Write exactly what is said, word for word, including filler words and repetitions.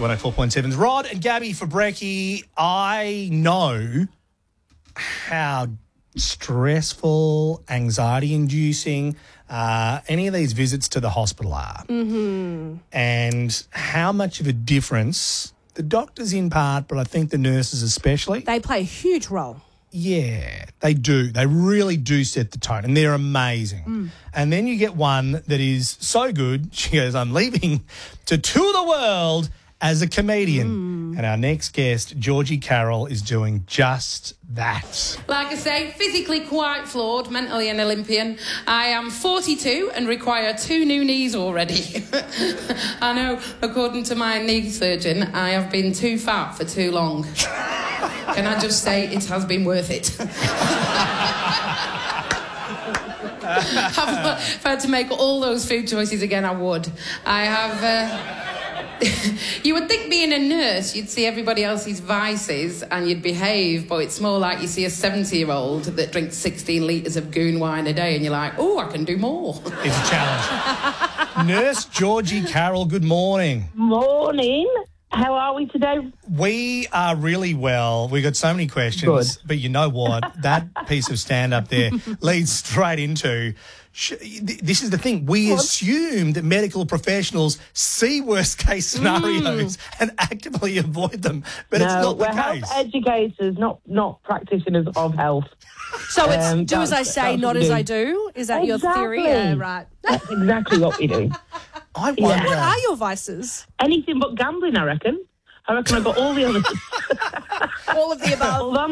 one oh four point seven's Rod and Gabby for brekkie. I know how stressful, anxiety-inducing uh, any of these visits to the hospital are. Mm-hmm. And how much of a difference the doctors in part, but I think the nurses especially. They play a huge role. Yeah, they do. They really do set the tone, and they're amazing. Mm. And then you get one that is so good, she goes, I'm leaving to tour the world as a comedian. Mm. And our next guest, Georgie Carroll, is doing just that. Like I say, physically quite flawed, mentally an Olympian. I am forty-two and require two new knees already. I know, according to my knee surgeon, I have been too fat for too long. Can I just say it has been worth it? I've, if I had to make all those food choices again, I would. I have... Uh, you would think being a nurse, you'd see everybody else's vices and you'd behave, but it's more like you see a seventy-year-old that drinks sixteen litres of goon wine a day and you're like, oh, I can do more. It's a challenge. Nurse Georgie Carroll, good morning. Morning. How are we today? We are really well. We've got so many questions, Good. but you know what? That piece of stand-up there leads straight into... Sh- this is the thing. We What? assume that medical professionals see worst-case scenarios mm. and actively avoid them, but no, it's not we're the case. health educators, not not practitioners of health. So it's Um, do as I that's- say, that's not what we as do. I do? Is that your theory? Exactly. Yeah, right. That's exactly what we do. I wonder... What are your vices? Anything but gambling, I reckon. I reckon I've got all the others. All of the above. Although I'm